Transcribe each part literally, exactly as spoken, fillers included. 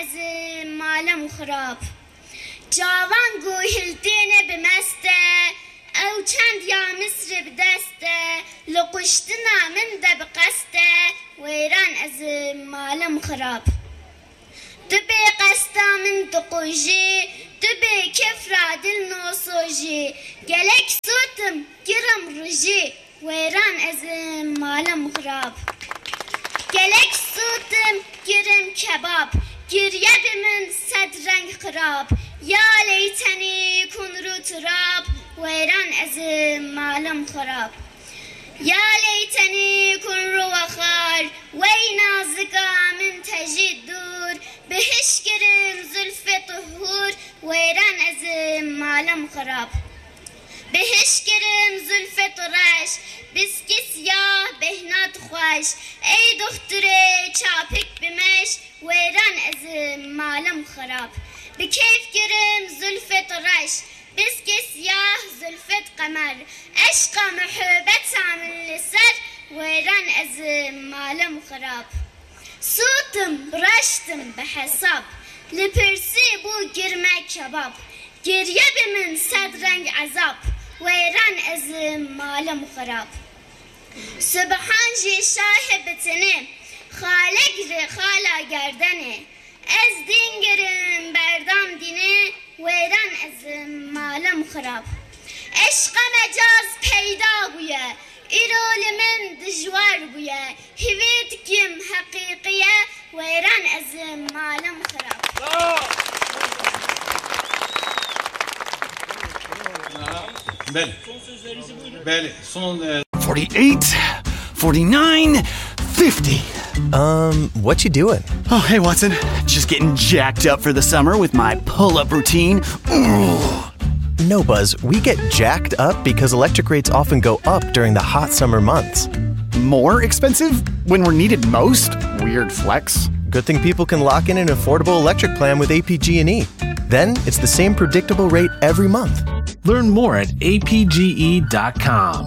از مالم خراب جوان گوهلتینه بمسته او چند یا مصر بدسته لقشتنا من ده بقسته ویران از مالم خراب دبی قستا من تقوجی دبی کفرا دل نوسوجی گلک سوتم گرم رجی ویران از مالم خراب گلک سوتم گرم کباب گریه من صد رنگ خراب یا لیتنی کن رو تراب ویران از مالم خراب یا لیتنی کن رو وخار وی نازکا من تجید دور بهش گرم زلف طهور ویران از مالم خراب بهش گرم زلف طرش بسکی سیاه بهنات خوش ای دختره چاپک بمش ویران از مالم خراب بکیف گرم زلف طرش بسکی سیاه زلفت قمر عشق محبت عمل لسر ویران از مالم خراب صوتم رشتم بحساب لپرسی بو گرمه کباب گریه بمن صد رنگ عذاب ویران از مالم خراب سبحان جی شاه بتنه خالق ر خالا گردنه از دین گرم بردام دینه ویران از مالم خراب عشق مجاز پیدا بویه ایرول من دجوار بویه هویت کم حقیقیه ویران از مالم خراب بله بله son forty-eight, forty-nine, fifty. Um, what you doing? Oh, hey, Watson. Just getting jacked up for the summer with my pull-up routine. Ooh. No, Buzz. We get jacked up because electric rates often go up during the hot summer months. More expensive when we're needed most? Weird flex. Good thing people can lock in an affordable electric plan with A P G and E. Then it's the same predictable rate every month. Learn more at A P G E dot com.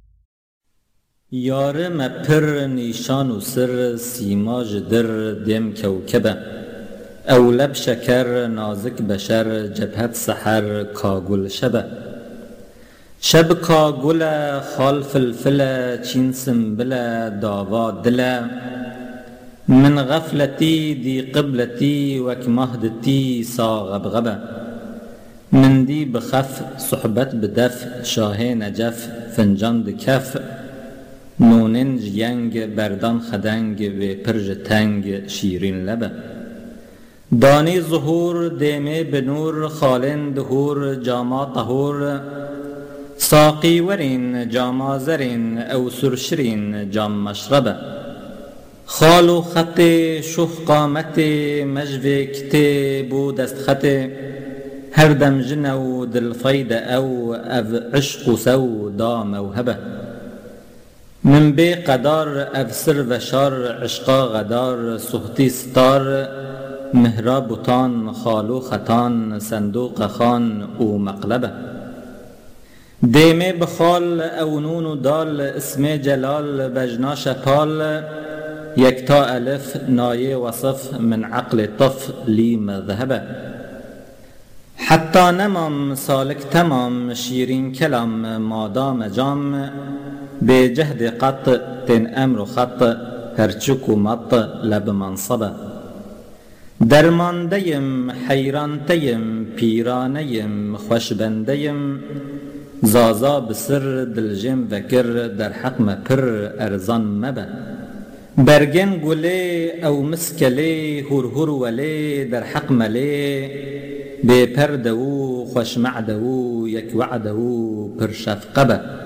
یاره مپر نیشان و سر سیماج در دم کوکبه اولب شکر نازک بشر جبهت سحر کاگل شبه شب کاگل خال فلفل چین سنبل داوا دل من غفلتی دی قبلتی وک مهدتی سا غبغبه من دی بخف صحبت بدف شاه نجف فنجان دکف نوننج ینگ بردان خدنگ و پرج تنگ شیرین لبه دانی ظهور دیمه بنور خالن دهور جاما طهور ساقی ورین جاما زرین او سرشرین جام مشربه خالو خط شوخ قامت مجوه کته بو دست خط هر دم جنو دل فاید او او عشق سو دا موهبه من بی قدار افسر و شار عشقا غدار سختی ستار مهرا بوتان خالو خطان صندوق خان او مقلبه دیمه بخال او نون و دال اسم جلال بجنا شپال یکتا الف نایه وصف من عقل طف لی مذهبه حتی نمام سالک تمام شیرین کلام مادام جام به جهد قط تن امر خط هرچک و مط لب منصبه درماندیم حیرانتیم پیرانیم خوشبندیم زازا بسر دلجم وکر در حق مپر ارزان مبه برگن گله او مسکله هور هور وله در حق مله به پردو خوش معدو یک وعدو پر شفقبه